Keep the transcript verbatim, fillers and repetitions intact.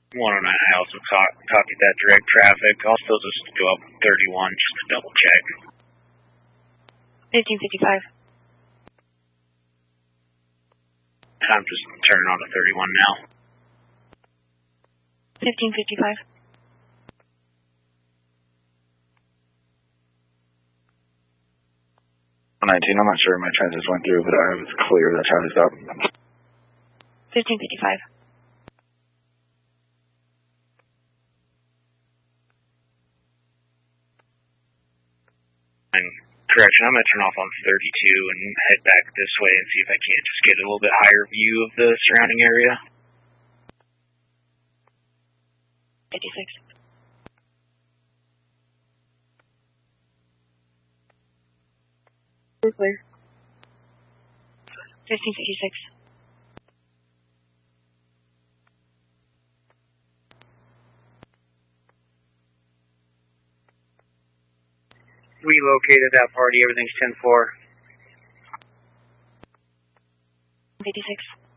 one oh nine, I also co- copied that direct traffic. I'll still just go up thirty-one just to double check. fifteen fifty-five. I'm just turning on to thirty-one now. fifteen fifty-five. nineteen, I'm not sure my transits went through, but I was clear that traffic's up. fifteen fifty-five. And correction, I'm going to turn off on thirty-two and head back this way and see if I can't just get a little bit higher view of the surrounding area. fifty-six. Clear. fifteen fifty-six. We located that party. Everything's ten four. fifty-six.